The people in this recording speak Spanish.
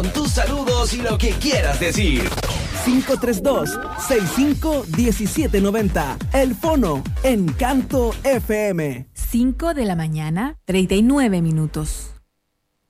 con tus saludos y lo que quieras decir. 532-651790. El Fono, Encanto FM. 5 de la mañana, 39 minutos.